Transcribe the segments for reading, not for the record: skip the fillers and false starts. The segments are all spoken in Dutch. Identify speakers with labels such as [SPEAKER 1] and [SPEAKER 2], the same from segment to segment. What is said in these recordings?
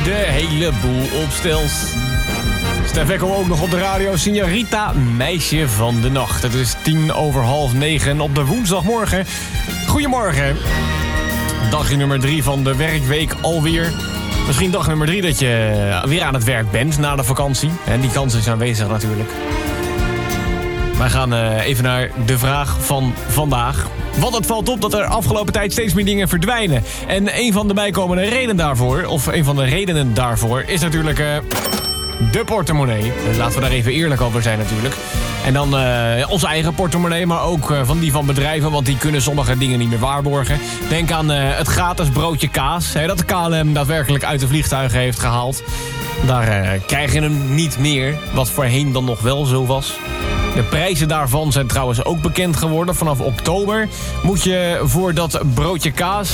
[SPEAKER 1] de hele boel op stelt. Stef Ekkel ook nog op de radio. Signorita, meisje van de nacht. Het is 9:10 op de woensdagmorgen. Goedemorgen. Dagje nummer 3 van de werkweek alweer. Misschien dag nummer 3 dat je weer aan het werk bent na de vakantie. En die kans is aanwezig natuurlijk. Wij gaan even naar de vraag van vandaag. Want het valt op dat er afgelopen tijd steeds meer dingen verdwijnen. En een van de bijkomende redenen daarvoor, is natuurlijk de portemonnee. Laten we daar even eerlijk over zijn natuurlijk. En dan onze eigen portemonnee, maar ook van die van bedrijven, want die kunnen sommige dingen niet meer waarborgen. Denk aan het gratis broodje kaas, dat de KLM daadwerkelijk uit de vliegtuigen heeft gehaald. Daar krijg je hem niet meer, wat voorheen dan nog wel zo was. De prijzen daarvan zijn trouwens ook bekend geworden. Vanaf oktober moet je voor dat broodje kaas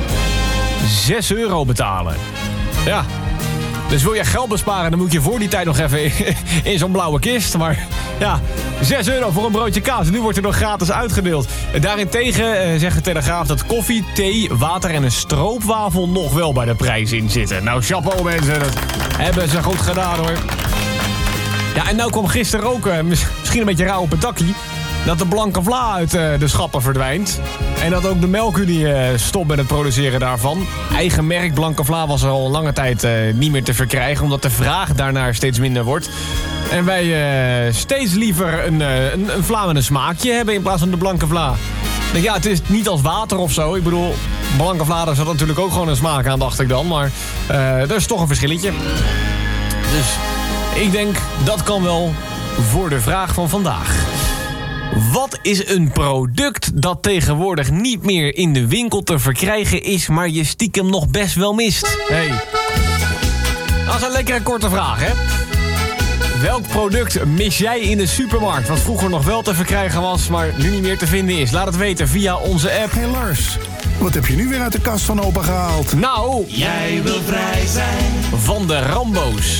[SPEAKER 1] €6 betalen. Ja. Dus wil je geld besparen, dan moet je voor die tijd nog even in zo'n blauwe kist. Maar ja, €6 voor een broodje kaas. Nu wordt er nog gratis uitgedeeld. Daarentegen zegt de Telegraaf dat koffie, thee, water en een stroopwafel nog wel bij de prijs in zitten. Nou, chapeau mensen, dat hebben ze goed gedaan hoor. Ja, en nou kwam gisteren ook, misschien een beetje rauw op het dakkie, dat de blanke vla uit de schappen verdwijnt. En dat ook de melkunie stopt met het produceren daarvan. Eigen merk blanke vla was al lange tijd niet meer te verkrijgen, omdat de vraag daarnaar steeds minder wordt. En wij steeds liever een vla met een smaakje hebben in plaats van de blanke vla. Ja, het is niet als water of zo. Ik bedoel, blanke vla, daar zat natuurlijk ook gewoon een smaak aan, dacht ik dan. Maar er is toch een verschilletje. Dus ik denk, dat kan wel voor de vraag van vandaag. Wat is een product dat tegenwoordig niet meer in de winkel te verkrijgen is, maar je stiekem nog best wel mist? Hey. Dat is een lekkere korte vraag, hè? Welk product mis jij in de supermarkt, wat vroeger nog wel te verkrijgen was, maar nu niet meer te vinden is? Laat het weten via onze app.
[SPEAKER 2] Hey Lars, wat heb je nu weer uit de kast van opa gehaald?
[SPEAKER 1] Nou,
[SPEAKER 3] jij wil vrij zijn
[SPEAKER 1] van de Rambo's.